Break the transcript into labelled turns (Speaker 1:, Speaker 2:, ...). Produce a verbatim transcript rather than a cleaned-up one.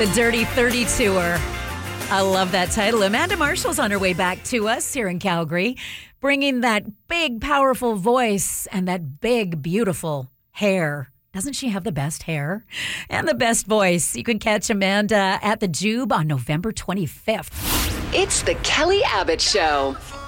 Speaker 1: The Dirty thirty Tour. I love that title. Amanda Marshall's on her way back to us here in Calgary, bringing that big, powerful voice and that big, beautiful hair. Doesn't she have the best hair and the best voice? You can catch Amanda at the Jube on November twenty-fifth.
Speaker 2: It's the Kelly Abbott Show.